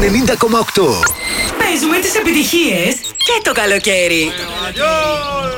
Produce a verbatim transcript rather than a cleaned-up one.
ενενήντα κόμμα οκτώ. Παίζουμε τις επιτυχίες και το καλοκαίρι.